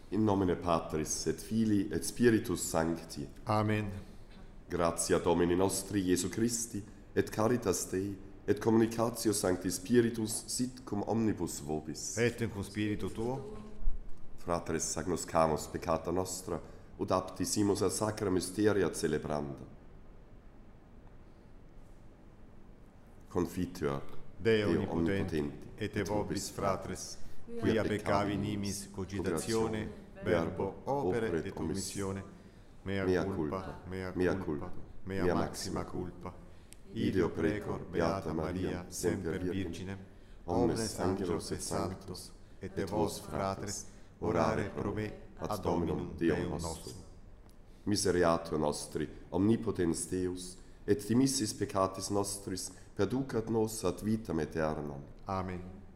In nomine Patris et Filii et Spiritus Sancti. Amen. Gratia Domini nostri Iesu Christi et caritas Dei et communicatio Sancti Spiritus sit cum omnibus vobis. Et cum spiritu tuo, Fratres agnoscamus peccata nostra ut aptisimus a sacra mysteria celebranda. Confiteor Deo omnipotenti, et vobis fratres, quia peccavi nimis cogitatione, verbo, opere et omissione, mea culpa, mea maxima culpa. Ideo precor beata Maria, semper Virgine, omnes angelos et sanctos, et vos fratres, orare pro me ad Dominum Deum nostrum. Misereatur nostri, omnipotens Deus, et dimissis peccatis nostris, perducat nos ad vitam aeternam. Amen.